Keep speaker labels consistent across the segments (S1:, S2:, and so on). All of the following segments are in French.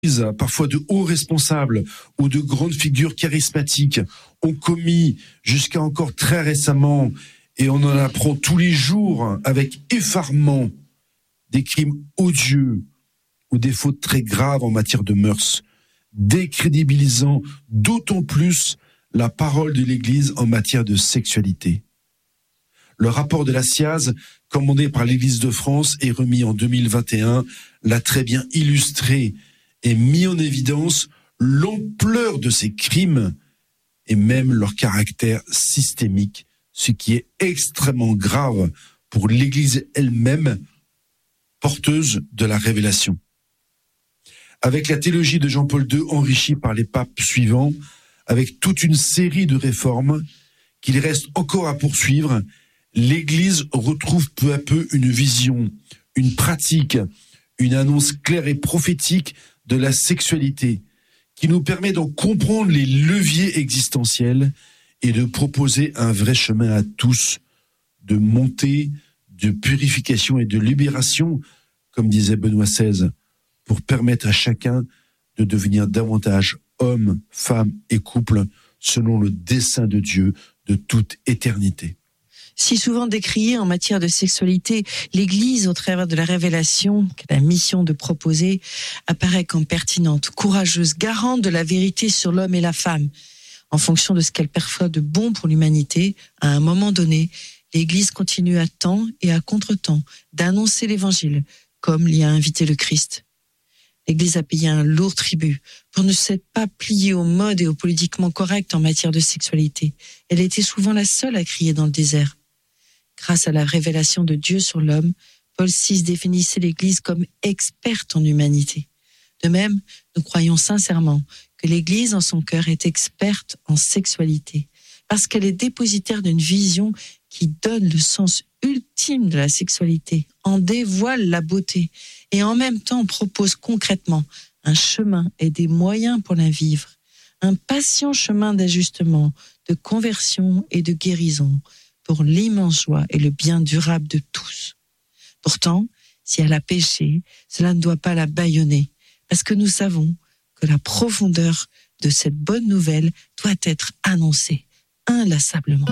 S1: parfois de hauts responsables ou de grandes figures charismatiques ont commis jusqu'à encore très récemment, et on en apprend tous les jours avec effarement, des crimes odieux ou des fautes très graves en matière de mœurs, décrédibilisant d'autant plus la parole de l'Église en matière de sexualité. Le rapport de la SIAZ, commandé par l'Église de France et remis en 2021, l'a très bien illustré et mis en évidence l'ampleur de ces crimes et même leur caractère systémique, ce qui est extrêmement grave pour l'Église elle-même, porteuse de la révélation. Avec la théologie de Jean-Paul II enrichie par les papes suivants, avec toute une série de réformes qu'il reste encore à poursuivre, l'Église retrouve peu à peu une vision, une pratique, une annonce claire et prophétique de la sexualité qui nous permet d'en comprendre les leviers existentiels et de proposer un vrai chemin à tous, de montée, de purification et de libération, comme disait Benoît XVI, pour permettre à chacun de devenir davantage homme, femme et couple selon le dessein de Dieu de toute éternité.
S2: Si souvent décriée en matière de sexualité, l'Église, au travers de la révélation qu'elle a la mission de proposer, apparaît comme pertinente, courageuse, garante de la vérité sur l'homme et la femme. En fonction de ce qu'elle perçoit de bon pour l'humanité, à un moment donné, l'Église continue à temps et à contre-temps d'annoncer l'Évangile, comme l'y a invité le Christ. L'Église a payé un lourd tribut pour ne s'être pas pliée aux modes et au politiquement correct en matière de sexualité. Elle était souvent la seule à crier dans le désert. Grâce à la révélation de Dieu sur l'homme, Paul VI définissait l'Église comme experte en humanité. De même, nous croyons sincèrement que l'Église en son cœur est experte en sexualité, parce qu'elle est dépositaire d'une vision qui donne le sens ultime de la sexualité, en dévoile la beauté et en même temps propose concrètement un chemin et des moyens pour la vivre, un patient chemin d'ajustement, de conversion et de guérison pour l'immense joie et le bien durable de tous. Pourtant, si elle a péché, cela ne doit pas la bâillonner, parce que nous savons que la profondeur de cette bonne nouvelle doit être annoncée inlassablement.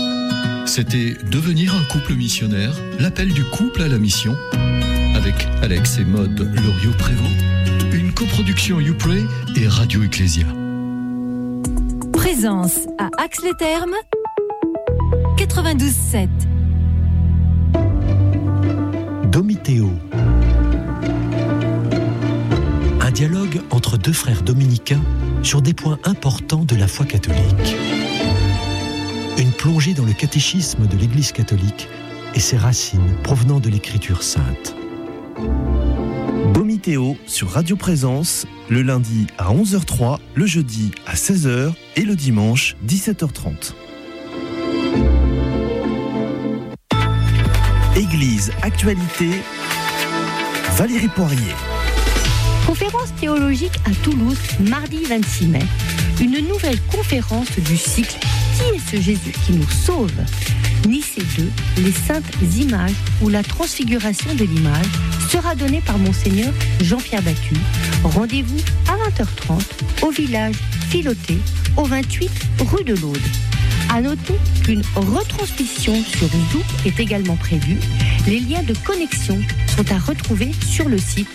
S3: C'était Devenir un couple missionnaire, l'appel du couple à la mission, avec Alex et Maude Loriot-Prévost, une coproduction YouPray et Radio Ecclésia.
S4: Présence à Ax-les-Thermes, 92.7.
S5: Domitéo. Un dialogue entre deux frères dominicains sur des points importants de la foi catholique. Une plongée dans le catéchisme de l'Église catholique et ses racines provenant de l'Écriture sainte.
S6: Domitéo sur Radio Présence, le lundi à 11h03, le jeudi à 16h et le dimanche 17h30. Église Actualité, Valérie Poirier.
S7: Conférence théologique à Toulouse, mardi 26 mai. Une nouvelle conférence du cycle « Qui est ce Jésus qui nous sauve ?» Nicée 2, les saintes images ou la transfiguration de l'image sera donnée par Monseigneur Jean-Pierre Baccu. Rendez-vous à 20h30 au village Filoté, au 28 rue de l'Aude. À noter qu'une retransmission sur Zoom est également prévue. Les liens de connexion sont à retrouver sur le site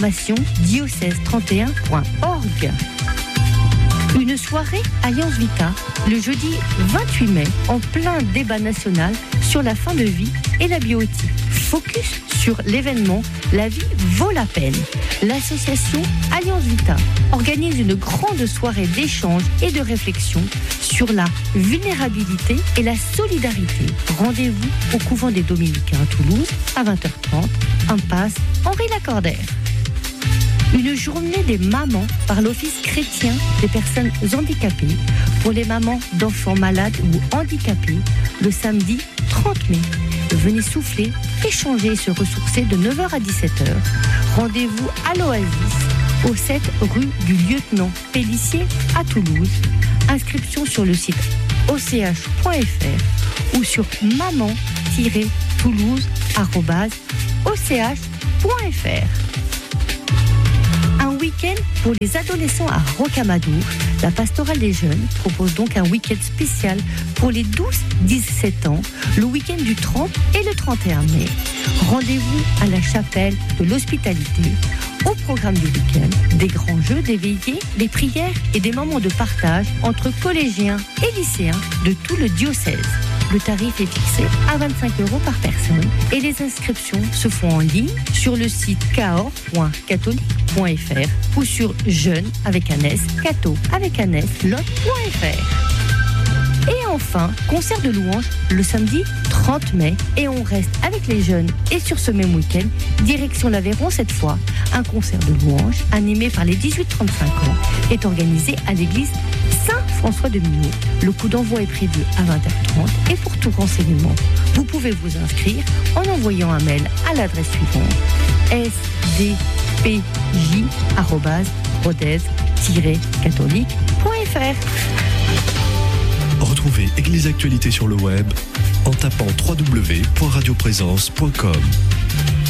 S7: formationdiocèse31.org. Une soirée Alliance Vita, le jeudi 28 mai, en plein débat national sur la fin de vie et la bioéthique. Focus sur l'événement « La vie vaut la peine ». L'association Alliance Vita organise une grande soirée d'échange et de réflexion sur la vulnérabilité et la solidarité. Rendez-vous au couvent des Dominicains à Toulouse à 20h30, impasse Henri Lacordaire. Une journée des mamans par l'Office chrétien des personnes handicapées pour les mamans d'enfants malades ou handicapés le samedi 30 mai. Venez souffler, échanger et se ressourcer de 9h à 17h. Rendez-vous à l'Oasis, au 7 rue du Lieutenant Pélissier à Toulouse. Inscription sur le site och.fr ou sur maman-toulouse.och.fr. Un week-end week-end pour les adolescents à Rocamadour. La pastorale des jeunes propose donc un week-end spécial pour les 12-17 ans, le week-end du 30 et le 31 mai. Rendez-vous à la chapelle de l'Hospitalité. Au programme du week-end, des grands jeux, des veillées, des prières et des moments de partage entre collégiens et lycéens de tout le diocèse. Le tarif est fixé à 25 € par personne et les inscriptions se font en ligne sur le site cahors.catholique.fr ou sur jeune avec un S, catho avec un S, lot.fr. Et enfin, concert de louanges le samedi 30 mai et on reste avec les jeunes. Et sur ce même week-end, direction l'Aveyron cette fois, un concert de louanges animé par les 18-35 ans est organisé à l'église Saint-François de Millau. Le coup d'envoi est prévu à 20h30 et pour tout renseignement, vous pouvez vous inscrire en envoyant un mail à l'adresse suivante sdpj@rodez-catholique.fr.
S3: Retrouvez Église Actualité sur le web en tapant www.radioprésence.com.